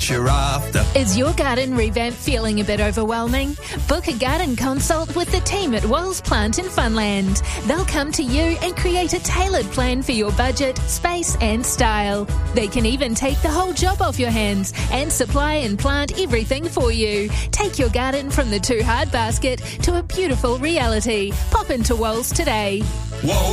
you're after. Is your garden revamp feeling a bit overwhelming? Book a garden consult with the team at Wells Plant in Funland. They'll come to you and create a tailored plan for your budget, space and style. They can even take the whole job off your hands and supply and plant everything for you. Take your garden from the too hard basket to a beautiful reality. Pop into Wells today. Whoa.